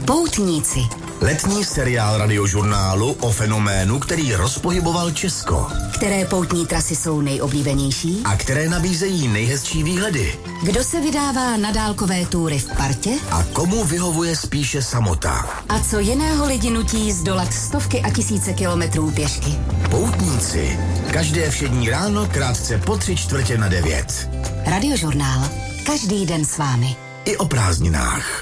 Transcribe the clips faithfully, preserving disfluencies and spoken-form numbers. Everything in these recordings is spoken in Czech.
Poutníci. Letní seriál Radiožurnálu o fenoménu, který rozpohyboval Česko. Které poutní trasy jsou nejoblíbenější? A které nabízejí nejhezčí výhledy? Kdo se vydává na dálkové túry v partě? A komu vyhovuje spíše samota? A co jiného lidi nutí zdolat stovky a tisíce kilometrů pěšky? Poutníci. Každé všední ráno krátce po tři čtvrtě na devět. Radiožurnál. Každý den s vámi. I o prázdninách.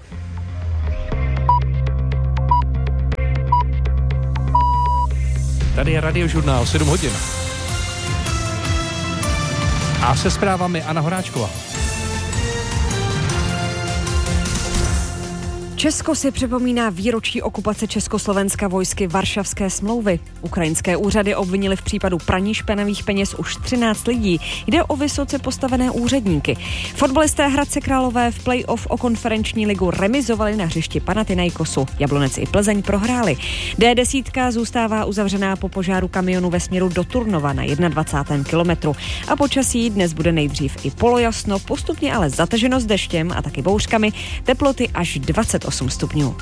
Tady je Radiožurnál, sedm hodin. A se zprávami Anna Horáčková. Česko si připomíná výročí okupace Československa vojsky Varšavské smlouvy. Ukrajinské úřady obvinily v případu praní špinavých peněz už třináct lidí. Jde o vysoce postavené úředníky. Fotbalisté Hradce Králové v play-off o konferenční ligu remizovali na hřišti Panathinaikosu. Jablonec i Plzeň prohráli. D deset zůstává uzavřená po požáru kamionu ve směru do Turnova na dvacátém prvním kilometru. A počasí dnes bude nejdřív i polojasno, postupně ale zataženo s deštěm a taky bouřkami, teploty až dvacet osm stupňů.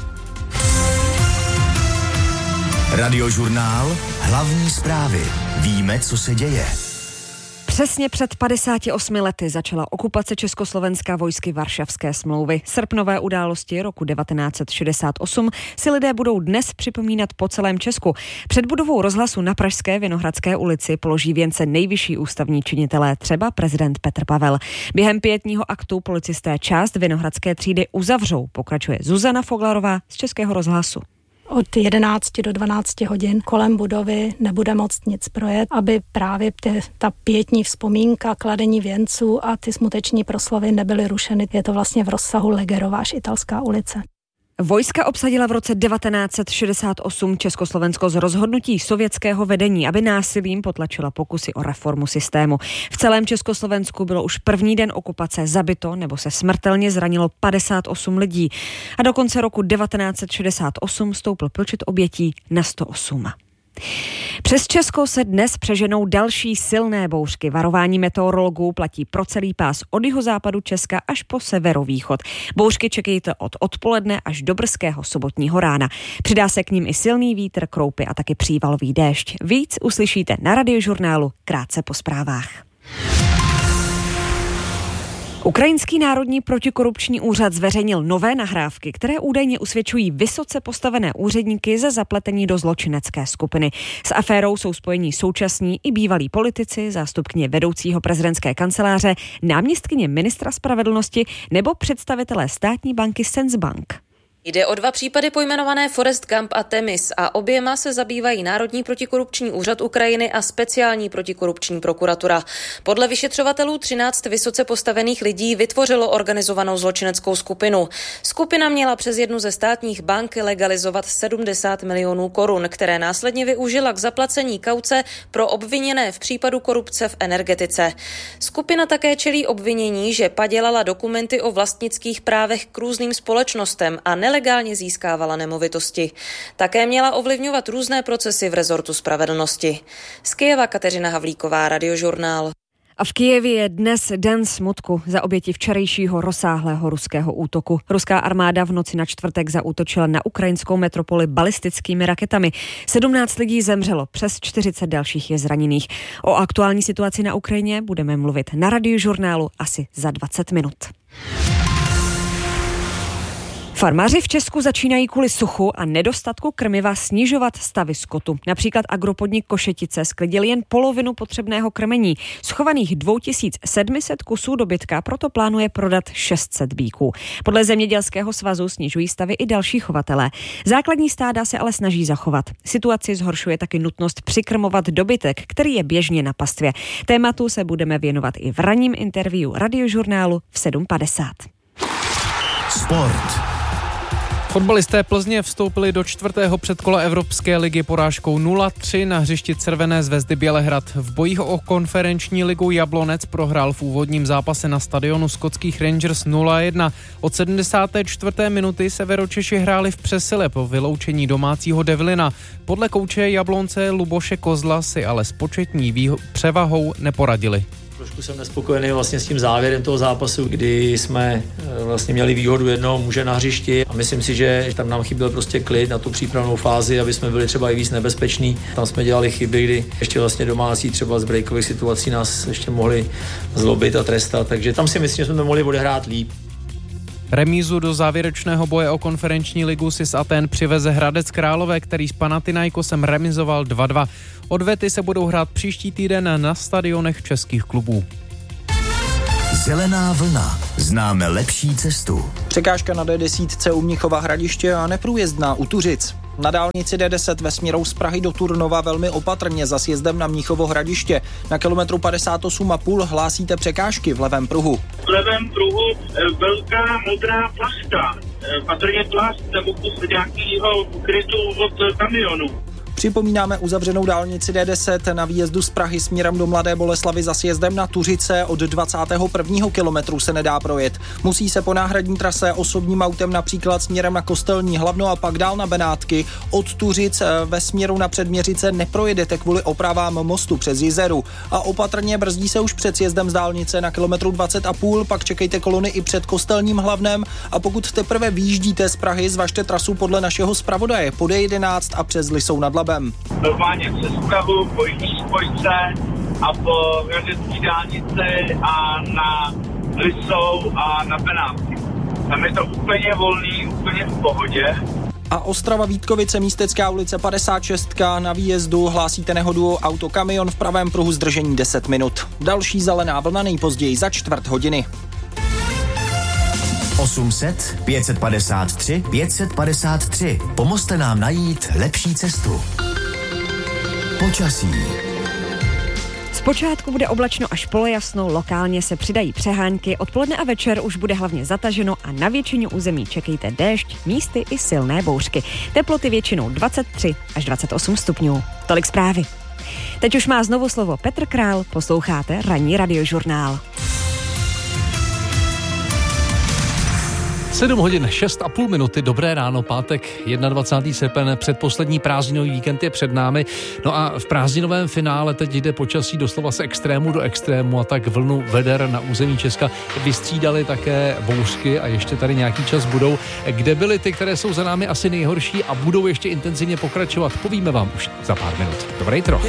Radiožurnál, hlavní zprávy. Víme, co se děje. Přesně před padesáti osmi lety začala okupace Československa vojsky Varšavské smlouvy. Srpnové události roku devatenáct set šedesát osm si lidé budou dnes připomínat po celém Česku. Před budovou rozhlasu na Pražské Vinohradské ulici položí věnce nejvyšší ústavní činitelé, třeba prezident Petr Pavel. Během pětního aktu policisté část Vinohradské třídy uzavřou, pokračuje Zuzana Foglarová z Českého rozhlasu. Od jedenácti do dvanácti hodin kolem budovy nebude moct nic projet, aby právě ty, ta pětní vzpomínka, kladení věnců a ty smuteční proslovy nebyly rušeny. Je to vlastně v rozsahu Legerova až Italská ulice. Vojska obsadila v roce devatenáct set šedesát osm Československo z rozhodnutí sovětského vedení, aby násilím potlačila pokusy o reformu systému. V celém Československu bylo už první den okupace zabito nebo se smrtelně zranilo padesát osm lidí a do konce roku devatenáct set šedesát osm stoupl počet obětí na sto osm. Přes Česko se dnes přeženou další silné bouřky. Varování meteorologů platí pro celý pás od jihozápadu Česka až po severovýchod. Bouřky čekejte od odpoledne až do brzkého sobotního rána. Přidá se k nim i silný vítr, kroupy a taky přívalový déšť. Víc uslyšíte na Radiožurnálu krátce po zprávách. Ukrajinský národní protikorupční úřad zveřejnil nové nahrávky, které údajně usvědčují vysoce postavené úředníky ze zapletení do zločinecké skupiny. S aférou jsou spojení současní i bývalí politici, zástupkyně vedoucího prezidentské kanceláře, náměstkyně ministra spravedlnosti nebo představitelé státní banky Sensbank. Jde o dva případy pojmenované Forest Gump a Temis a oběma se zabývají Národní protikorupční úřad Ukrajiny a speciální protikorupční prokuratura. Podle vyšetřovatelů třináct vysoce postavených lidí vytvořilo organizovanou zločineckou skupinu. Skupina měla přes jednu ze státních bank legalizovat sedmdesát milionů korun, které následně využila k zaplacení kauce pro obviněné v případu korupce v energetice. Skupina také čelí obvinění, že padělala dokumenty o vlastnických právech k různým společnostem a nelegálně získávala nemovitosti. Také měla ovlivňovat různé procesy v rezortu spravedlnosti. Z Kyjeva Kateřina Havlíková, Radiožurnál. A v Kyjevě je dnes den smutku za oběti včerejšího rozsáhlého ruského útoku. Ruská armáda v noci na čtvrtek zaútočila na ukrajinskou metropoli balistickými raketami. sedmnáct lidí zemřelo, přes čtyřicet dalších je zraněných. O aktuální situaci na Ukrajině budeme mluvit na Radiožurnálu asi za dvacet minut. Farmáři v Česku začínají kvůli suchu a nedostatku krmiva snižovat stavy skotu. Například agropodnik Košetice sklidil jen polovinu potřebného krmení. Schovaných dva tisíce sedm set kusů dobytka proto plánuje prodat šest set býků. Podle Zemědělského svazu snižují stavy i další chovatelé. Základní stáda se ale snaží zachovat. Situaci zhoršuje taky nutnost přikrmovat dobytek, který je běžně na pastvě. Tématu se budeme věnovat i v ranním interview Radiožurnálu v sedm padesát. Sport. Fotbalisté Plzně vstoupili do čtvrtého předkola Evropské ligy porážkou nula tři na hřišti Červené Zvezdy Bělehrad. V bojích o konferenční ligu Jablonec prohrál v úvodním zápase na stadionu skotských Rangers nula jedna. Od sedmdesáté čtvrté minuty Severočeši hráli v přesile po vyloučení domácího Devlina. Podle kouče Jablonce Luboše Kozla si ale s početní výho- převahou neporadili. Trošku jsem nespokojený vlastně s tím závěrem toho zápasu, kdy jsme vlastně měli výhodu jednoho muže na hřišti a myslím si, že tam nám chyběl prostě klid na tu přípravnou fázi, aby jsme byli třeba i víc nebezpeční. Tam jsme dělali chyby, kdy ještě vlastně domácí třeba z breakových situací nás ještě mohli zlobit a trestat, takže tam si myslím, že jsme to mohli odehrát líp. Remízu do závěrečného boje o konferenční ligu si z Athén přiveze Hradec Králové, který s Panathinaikosem remizoval dva dva. Odvety se budou hrát příští týden na stadionech českých klubů. Zelená vlna. Známe lepší cestu. Překážka na D deset u Mnichova Hradiště a neprůjezdná u Tuřic. Na dálnici D deset ve směru z Prahy do Turnova velmi opatrně za sjezdem na Mnichovo Hradiště. Na kilometru padesát osm a půl hlásíte překážky v levém pruhu. V levém pruhu velká modrá plachta, patrně plast nebo kus nějakého krytu od kamionu. Připomínáme uzavřenou dálnici D deset na výjezdu z Prahy směrem do Mladé Boleslavi za sjezdem na Tuřice. Od dvacátého prvního kilometru se nedá projet. Musí se po náhradní trase osobním autem například směrem na Kostelní Hlavno a pak dál na Benátky. Od Tuřic ve směru na Předměřice neprojedete kvůli opravám mostu přes Jizeru. A opatrně brzdí se už před sjezdem z dálnice na kilometru dvacet a půl, pak čekejte kolony i před Kostelním Hlavnem a pokud teprve vyjíždíte z Prahy, zvažte trasu podle našeho zpravodaje po D jedenáct a přes Lisou nad Labem. Normálně přes Prahu, po jižní spojce a po Hradecké dálnici a na Lisou a na Benátky. Tam je to úplně volný, úplně v pohodě. A Ostrava Vítkovice, Místecká ulice padesát šest, na výjezdu hlásíte nehodu autokamion v pravém pruhu zdržení deset minut. Další zelená vlna nejpozději za čtvrt hodiny. osm set, pět set padesát tři, pět set padesát tři. Pomozte nám najít lepší cestu. Počasí. Zpočátku bude oblačno až polojasno, lokálně se přidají přehánky, odpoledne a večer už bude hlavně zataženo a na většině území čekejte déšť, místy i silné bouřky. Teploty většinou dvacet tři až dvacet osm stupňů. Tolik zprávy. Teď už má znovu slovo Petr Král, posloucháte Ranní radiožurnál. sedm hodin šest a půl minuty, dobré ráno, pátek dvacátého prvního srpen, předposlední prázdninový víkend je před námi. No a v prázdninovém finále teď jde počasí doslova z extrému do extrému a tak vlnu veder na území Česka vystřídaly také bouřky a ještě tady nějaký čas budou. Kde byly ty, které jsou za námi asi nejhorší a budou ještě intenzivně pokračovat, povíme vám už za pár minut. Dobré jitro.